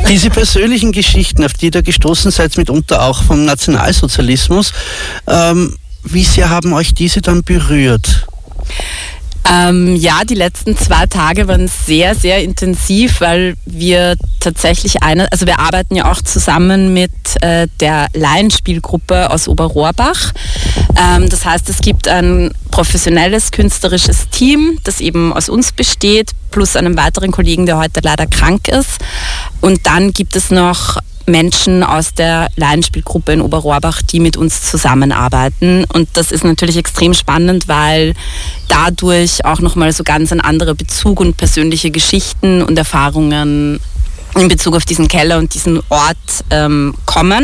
Diese persönlichen Geschichten, auf die ihr da gestoßen seid, mitunter auch vom Nationalsozialismus, wie sehr haben euch diese dann berührt? Ja, die letzten 2 Tage waren sehr, sehr intensiv, weil wir tatsächlich wir arbeiten ja auch zusammen mit der Laienspielgruppe aus Oberrohrbach. Das heißt, es gibt ein professionelles künstlerisches Team, das eben aus uns besteht, plus einem weiteren Kollegen, der heute leider krank ist. Und dann gibt es noch Menschen aus der Laienspielgruppe in Oberrohrbach, die mit uns zusammenarbeiten. Und das ist natürlich extrem spannend, weil dadurch auch nochmal so ganz ein anderer Bezug und persönliche Geschichten und Erfahrungen in Bezug auf diesen Keller und diesen Ort kommen.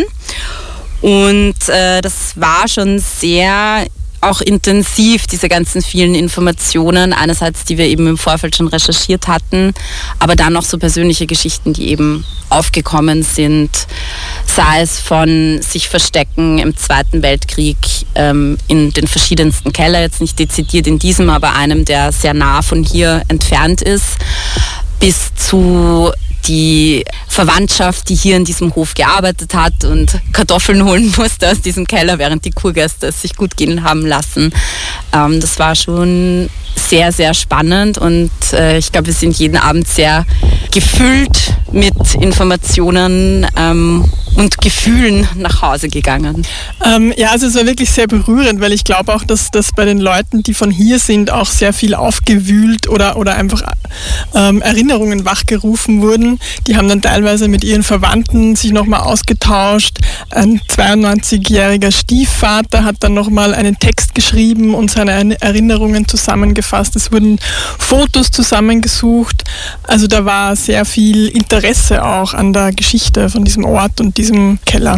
Und das war schon sehr auch intensiv, diese ganzen vielen Informationen, einerseits, die wir eben im Vorfeld schon recherchiert hatten, aber dann noch so persönliche Geschichten, die eben aufgekommen sind, sei es von sich verstecken im Zweiten Weltkrieg in den verschiedensten Keller, jetzt nicht dezidiert in diesem, aber einem, der sehr nah von hier entfernt ist, bis zu die Verwandtschaft, die hier in diesem Hof gearbeitet hat und Kartoffeln holen musste aus diesem Keller, während die Kurgäste es sich gut gehen haben lassen. Das war schon sehr, sehr spannend und ich glaube, wir sind jeden Abend sehr gefüllt mit Informationen und Gefühlen nach Hause gegangen. Ja, also es war wirklich sehr berührend, weil ich glaube auch, dass das bei den Leuten, die von hier sind, auch sehr viel aufgewühlt oder einfach Erinnerungen wachgerufen wurden. Die haben dann teilweise mit ihren Verwandten sich nochmal ausgetauscht. Ein 92-jähriger Stiefvater hat dann nochmal einen Text geschrieben und seine Erinnerungen zusammengefasst. Es wurden Fotos zusammengesucht. Also da war sehr viel Interesse auch an der Geschichte von diesem Ort und diesem Keller.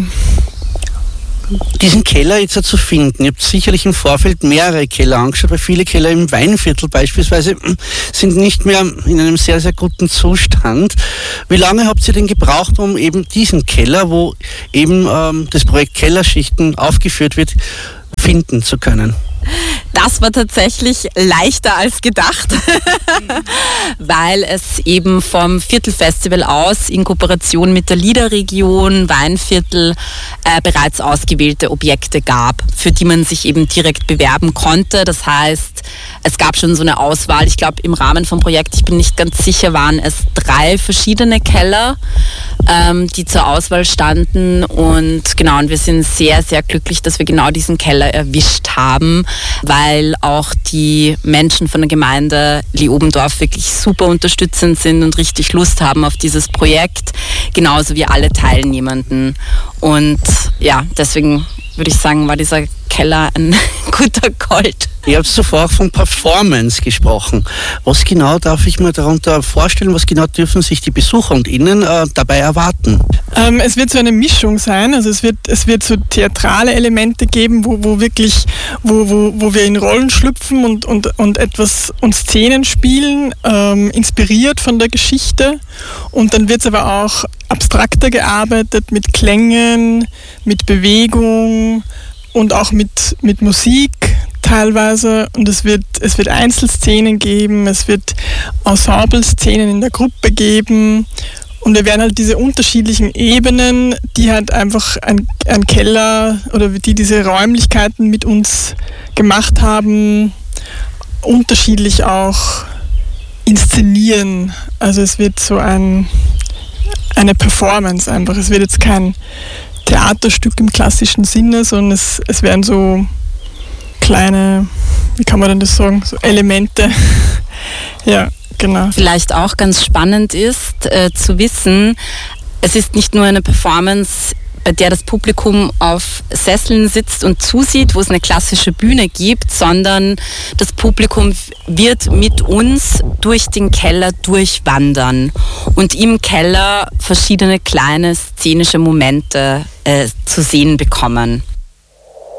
Diesen Keller jetzt zu finden, ihr habt sicherlich im Vorfeld mehrere Keller angeschaut, weil viele Keller im Weinviertel beispielsweise sind nicht mehr in einem sehr, sehr guten Zustand. Wie lange habt ihr denn gebraucht, um eben diesen Keller, wo eben das Projekt Kellerschichten aufgeführt wird, finden zu können? Das war tatsächlich leichter als gedacht, weil es eben vom Viertelfestival aus in Kooperation mit der Liederregion Weinviertel bereits ausgewählte Objekte gab, für die man sich eben direkt bewerben konnte. Das heißt, es gab schon so eine Auswahl. Ich glaube, im Rahmen vom Projekt, ich bin nicht ganz sicher, waren es 3 verschiedene Keller, die zur Auswahl standen. Und genau, und wir sind sehr, sehr glücklich, dass wir genau diesen Keller erwischt haben, weil auch die Menschen von der Gemeinde Leobendorf wirklich super unterstützend sind und richtig Lust haben auf dieses Projekt, genauso wie alle Teilnehmenden. Und ja, deswegen würde ich sagen, war dieser Keller ein guter Gold. Ihr habt zuvor auch von Performance gesprochen. Was genau darf ich mir darunter vorstellen? Was genau dürfen sich die Besucher und Innen dabei erwarten? Es wird so eine Mischung sein. Also es wird so theatrale Elemente geben, wo wir in Rollen schlüpfen und etwas und Szenen spielen, inspiriert von der Geschichte. Und dann wird es aber auch abstrakter gearbeitet mit Klängen, mit Bewegung und auch mit Musik teilweise. Und es wird Einzelszenen geben, es wird Ensemble-Szenen in der Gruppe geben. Und wir werden halt diese unterschiedlichen Ebenen, die halt einfach ein Keller oder die diese Räumlichkeiten mit uns gemacht haben, unterschiedlich auch inszenieren. Also es wird so eine Performance einfach. Es wird jetzt kein Theaterstück im klassischen Sinne, sondern es werden so kleine, wie kann man denn das sagen, so Elemente. Ja, genau. Vielleicht auch ganz spannend ist zu wissen, es ist nicht nur eine Performance, bei der das Publikum auf Sesseln sitzt und zusieht, wo es eine klassische Bühne gibt, sondern das Publikum wird mit uns durch den Keller durchwandern und im Keller verschiedene kleine szenische Momente zu sehen bekommen.